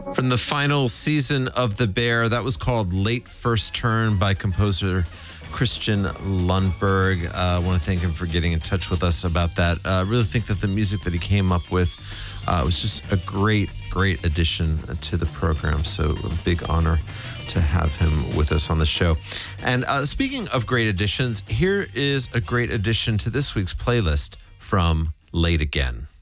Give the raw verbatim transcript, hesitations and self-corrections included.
From the final season of The Bear, that was called Late First Turn by composer Christian Lundberg. I uh, want to thank him for getting in touch with us about that. I uh, really think that the music that he came up with uh, was just a great, great addition to the program. So a big honor to have him with us on the show. And uh, speaking of great additions, here is a great addition to this week's playlist from Late Again.